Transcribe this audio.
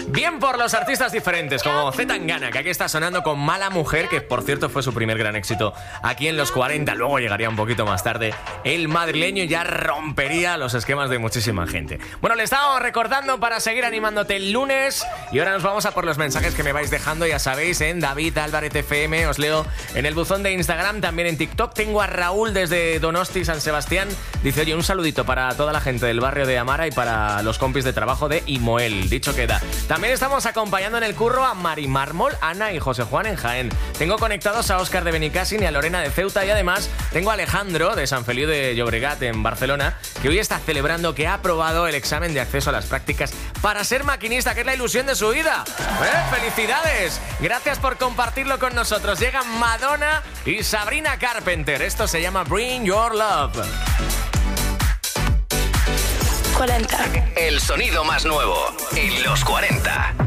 Bien por los artistas diferentes, como Z Tangana, que aquí está sonando con Mala Mujer, que por cierto fue su primer gran éxito aquí en los 40, luego llegaría un poquito más tarde. El madrileño ya rompería los esquemas de muchísima gente. Bueno, le estábamos recordando para seguir animándote el lunes, y ahora nos vamos a por los mensajes que me vais dejando, ya sabéis, en David Álvarez FM, os leo en el buzón de Instagram, también en TikTok. Tengo a Raúl desde Donosti, San Sebastián, dice, oye, un saludito para toda la gente del barrio de Amara y para los compis de trabajo de Imoel, dicho queda. También estamos acompañando en el curro a Mari Mármol, Ana y José Juan en Jaén. Tengo conectados a Óscar de Benicassin y a Lorena de Ceuta, y además tengo a Alejandro de San Feliu de Llobregat en Barcelona, que hoy está celebrando que ha aprobado el examen de acceso a las prácticas para ser maquinista, que es la ilusión de su vida. ¡Felicidades! Gracias por compartirlo con nosotros. Llegan Madonna y Sabrina Carpenter. Esto se llama Bring Your Love. 40. El sonido más nuevo en los 40.